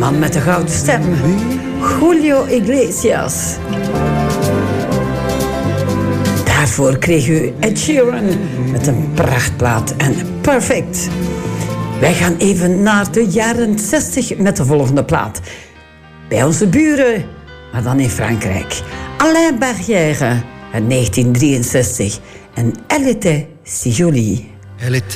man met de gouden stem. Julio Iglesias. Daarvoor kreeg u Ed Sheeran met een prachtplaat en Perfect. Wij gaan even naar de jaren 60 met de volgende plaat. Bij onze buren, maar dan in Frankrijk. Alain Barrière uit 1963. En Elle était si jolie. Elle était